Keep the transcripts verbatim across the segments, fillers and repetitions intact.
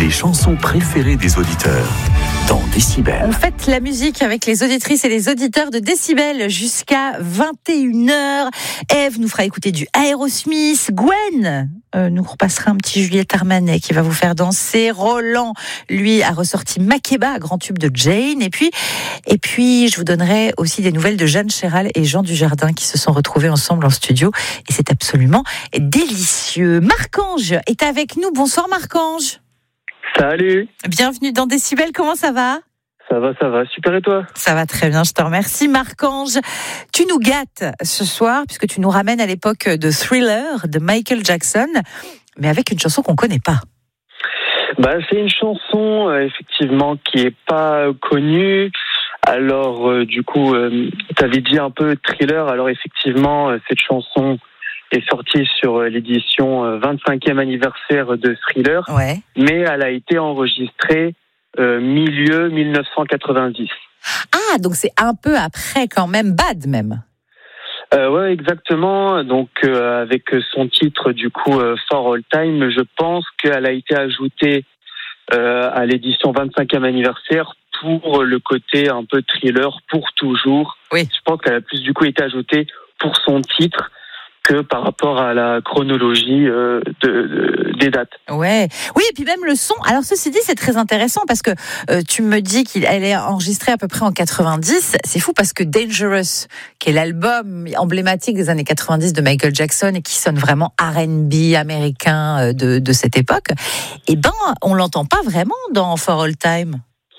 les chansons préférées des auditeurs dans Décibel. On fête la musique avec les auditrices et les auditeurs de Décibel jusqu'à vingt et une heures. Eve nous fera écouter du Aerosmith. Gwen euh, nous repassera un petit Juliette Armanet qui va vous faire danser. Roland, lui, a ressorti Makeba, grand tube de Jane. Et puis, et puis, je vous donnerai aussi des nouvelles de Jeanne Chéral et Jean Dujardin qui se sont retrouvés ensemble en studio. Et c'est absolument délicieux. Marc-Ange est avec nous. Bonsoir Marc-Ange. Salut. Bienvenue dans Décibel, comment ça va ? Ça va, ça va, super et toi ? Ça va très bien, je te remercie Marc-Ange. Tu nous gâtes ce soir puisque tu nous ramènes à l'époque de Thriller de Michael Jackson, mais avec une chanson qu'on ne connaît pas. Bah, c'est une chanson euh, effectivement qui est pas connue. Alors euh, du coup, euh, tu avais dit un peu Thriller. Alors effectivement, euh, cette chanson est sortie sur l'édition vingt-cinquième anniversaire de Thriller, ouais. Mais elle a été enregistrée euh, milieu dix-neuf cent quatre-vingt-dix. Ah, donc c'est un peu après quand même, Bad même. Euh, ouais, exactement. Donc euh, avec son titre du coup euh, For All Time, je pense qu'elle a été ajoutée euh, à l'édition vingt-cinquième anniversaire pour le côté un peu thriller pour toujours. Oui. Je pense qu'elle a plus du coup été ajoutée pour son titre que par rapport à la chronologie euh, de, de, des dates. Ouais, oui, et puis même le son. Alors ceci dit, c'est très intéressant parce que euh, tu me dis qu'elle est enregistrée à peu près en quatre-vingt-dix. C'est fou parce que Dangerous, qui est l'album emblématique des années quatre-vingt-dix de Michael Jackson et qui sonne vraiment R and B américain de, de cette époque, eh ben, on l'entend pas vraiment dans For All Time.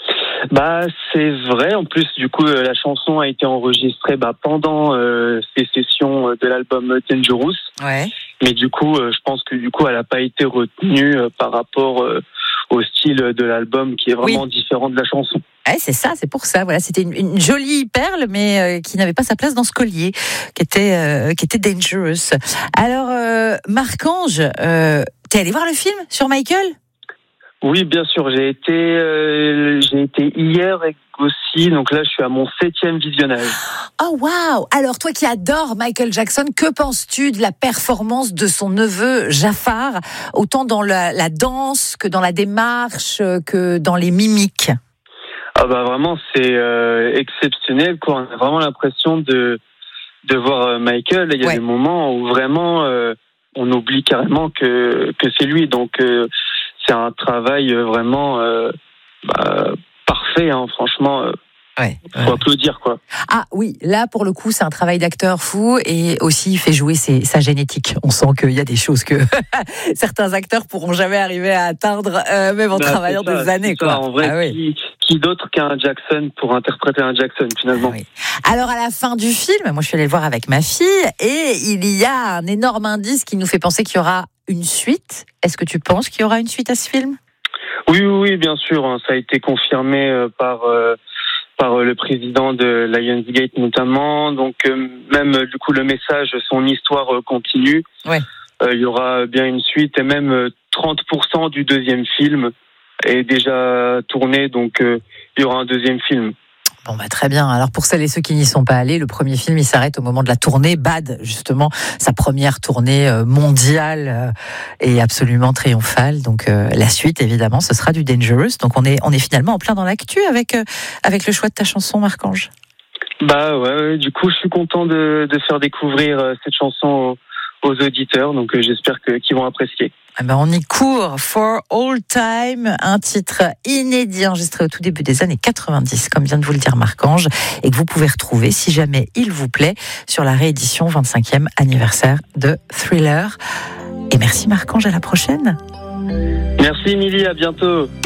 Bah, c'est vrai. En plus, du coup, la chanson a été enregistrée bah, pendant euh, ces sessions de l'album Dangerous. Ouais. Mais du coup, euh, je pense que du coup, elle n'a pas été retenue euh, par rapport euh, au style de l'album qui est vraiment oui. différent de la chanson. Ouais, c'est ça, c'est pour ça. Voilà, c'était une, une jolie perle, mais euh, qui n'avait pas sa place dans ce collier, qui était euh, qui était Dangerous. Alors, euh, Marc-Ange, euh, t'es allé voir le film sur Michael ? Oui, bien sûr. J'ai été, euh, j'ai été hier aussi. Donc là, je suis à mon septième visionnage. Oh waouh! Alors toi qui adores Michael Jackson, que penses-tu de la performance de son neveu Jafar, autant dans la, la danse que dans la démarche, que dans les mimiques? Ah bah vraiment, c'est euh, exceptionnel, quoi. On a vraiment l'impression de de voir Michael. Il y a ouais. des moments où vraiment euh, on oublie carrément que que c'est lui. Donc euh, c'est un travail vraiment euh, bah, parfait, hein, franchement. Euh, ouais, faut ouais. applaudir, quoi. Ah oui, là pour le coup, c'est un travail d'acteur fou et aussi il fait jouer ses, sa génétique. On sent qu'il y a des choses que certains acteurs pourront jamais arriver à atteindre, euh, même en bah, travaillant ça, des années, quoi. Ça, en vrai, ah, oui. qui, qui d'autre qu'un Jackson pour interpréter un Jackson finalement. Ah, oui. Alors à la fin du film, moi je suis allée le voir avec ma fille et il y a un énorme indice qui nous fait penser qu'il y aura une suite. Est-ce que tu penses qu'il y aura une suite à ce film ? Oui, oui, oui, bien sûr. Hein, ça a été confirmé euh, par euh, par euh, le président de Lionsgate notamment. Donc euh, même euh, du coup le message, son histoire euh, continue. Ouais. Euh, il y aura bien une suite et même euh, trente pour cent du deuxième film est déjà tourné. Donc euh, il y aura un deuxième film. Bon bah très bien. Alors pour celles et ceux qui n'y sont pas allés, le premier film il s'arrête au moment de la tournée Bad, justement sa première tournée mondiale et absolument triomphale. Donc euh, la suite évidemment ce sera du Dangerous. Donc on est on est finalement en plein dans l'actu avec euh, avec le choix de ta chanson Marc-Ange. Bah ouais, ouais, du coup je suis content de de faire découvrir euh, cette chanson aux, aux auditeurs. Donc euh, j'espère que qu'ils vont apprécier. Eh ben on y court. For All Time, un titre inédit enregistré au tout début des années quatre-vingt-dix, comme vient de vous le dire Marc-Ange, et que vous pouvez retrouver, si jamais il vous plaît, sur la réédition vingt-cinquième anniversaire de Thriller. Et merci Marc-Ange, à la prochaine. Merci Émilie, à bientôt.